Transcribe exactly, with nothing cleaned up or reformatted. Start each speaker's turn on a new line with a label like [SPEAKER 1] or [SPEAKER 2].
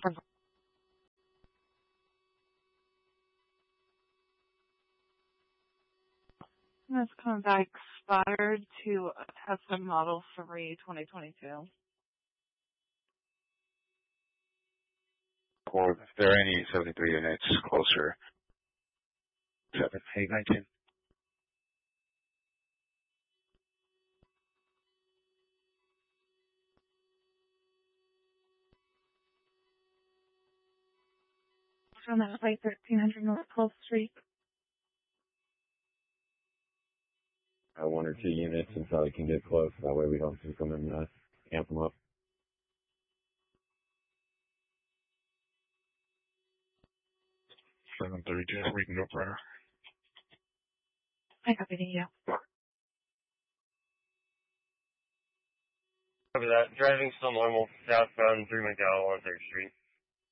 [SPEAKER 1] That's coming back expired to a Tesla Model three twenty twenty-two.
[SPEAKER 2] Or if there are any seventy-three units closer, seven, eight, nineteen.
[SPEAKER 1] On that flight, thirteen hundred North twelfth Street.
[SPEAKER 3] Uh, one or two units until they can get close. That way we don't just come and uh, amp them up.
[SPEAKER 2] seven thirty-two, we can go prior.
[SPEAKER 1] I copy you.
[SPEAKER 4] Copy that. Driving still normal, southbound through McDowell on third Street.